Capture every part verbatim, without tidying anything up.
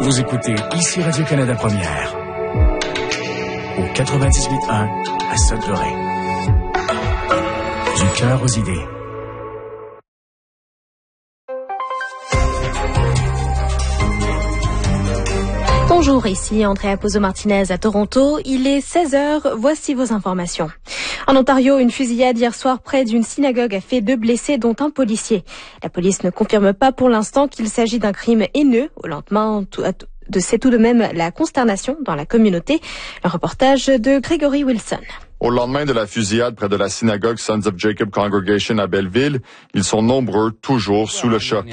Vous écoutez ici Radio-Canada Première au quatre-vingt-dix-huit un à Sudbury. Du cœur aux idées. Bonjour, ici Andrea Pozzo-Martinez à Toronto. Il est seize heures, voici vos informations. En Ontario, une fusillade hier soir près d'une synagogue a fait deux blessés, dont un policier. La police ne confirme pas pour l'instant qu'il s'agit d'un crime haineux. Au lendemain de c'est tout de même la consternation dans la communauté. Le reportage de Gregory Wilson. Au lendemain de la fusillade près de la synagogue Sons of Jacob Congregation à Belleville, ils sont nombreux, toujours sous le choc.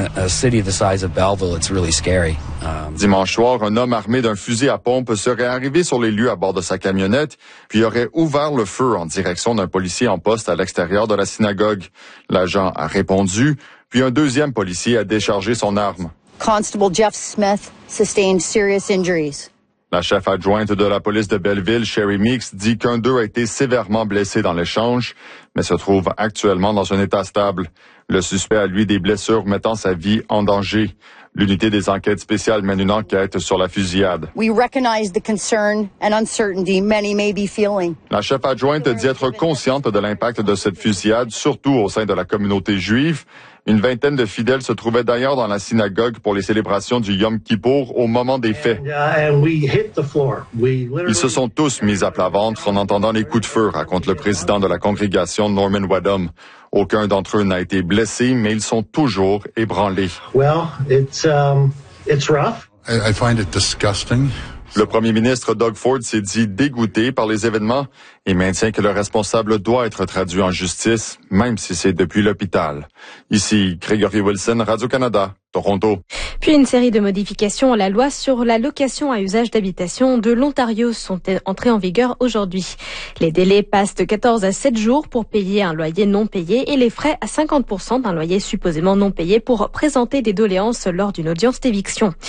Dimanche soir, un homme armé d'un fusil à pompe serait arrivé sur les lieux à bord de sa camionnette, puis aurait ouvert le feu en direction d'un policier en poste à l'extérieur de la synagogue. L'agent a répondu, puis un deuxième policier a déchargé son arme. Constable Jeff Smith sustained serious injuries. La chef adjointe de la police de Belleville, Sherry Meeks, dit qu'un d'eux a été sévèrement blessé dans l'échange, mais se trouve actuellement dans un état stable. Le suspect a, lui, des blessures mettant sa vie en danger. L'unité des enquêtes spéciales mène une enquête sur la fusillade. We recognize the concern and uncertainty many may be feeling. La chef adjointe dit être consciente de l'impact de cette fusillade, surtout au sein de la communauté juive. Une vingtaine de fidèles se trouvaient d'ailleurs dans la synagogue pour les célébrations du Yom Kippour au moment des faits. Ils se sont tous mis à plat ventre en entendant les coups de feu, raconte le président de la congrégation Norman Wadham. Aucun d'entre eux n'a été blessé, mais ils sont toujours ébranlés. Well, it's, um, it's rough. I, I find it disgusting. Le premier ministre Doug Ford s'est dit dégoûté par les événements et maintient que le responsable doit être traduit en justice, même si c'est depuis l'hôpital. Ici, Gregory Wilson, Radio-Canada, Toronto. Puis une série de modifications à la loi sur la location à usage d'habitation de l'Ontario sont entrées en vigueur aujourd'hui. Les délais passent de quatorze à sept jours pour payer un loyer non payé et les frais à cinquante pour cent d'un loyer supposément non payé pour présenter des doléances lors d'une audience d'éviction.